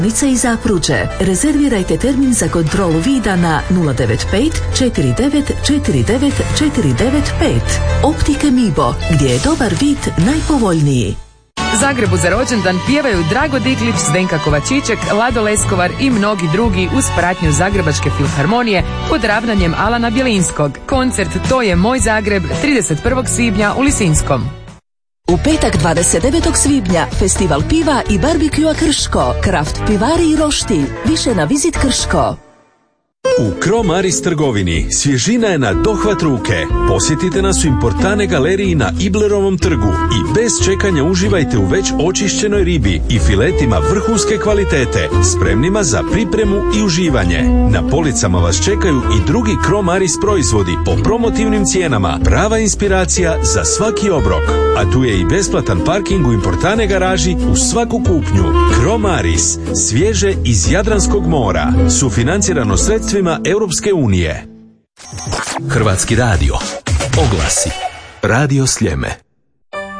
i Zapruđe. Rezervirajte termin za kontrolu vida na 095 49 49 495. Optike Mibo, gdje je dobar vid najpovoljniji. Zagrebu za rođendan pjevaju Drago Diklić, Zdenka Kovačiček, Lado Leskovar i mnogi drugi uz pratnju Zagrebačke filharmonije pod ravnanjem Alana Bjelinskog. Koncert To je moj Zagreb 31. svibnja u Lisinskom. U petak 29. svibnja festival piva i barbekjua Krško, Kraft pivari i roštilj, više na Vizit Krško. U Cromaris trgovini svježina je na dohvat ruke. Posjetite nas u Importane galeriji na Iblerovom trgu i bez čekanja uživajte u već očišćenoj ribi i filetima vrhunske kvalitete, spremnima za pripremu i uživanje. Na policama vas čekaju i drugi Cromaris proizvodi po promotivnim cijenama, prava inspiracija za svaki obrok. A tu je i besplatan parking u Importane garaži u svaku kupnju. Cromaris, svježe iz Jadranskog mora, sufinancirano sredstvima Europske unije. Hrvatski radio. Oglasi. Radio Sljeme.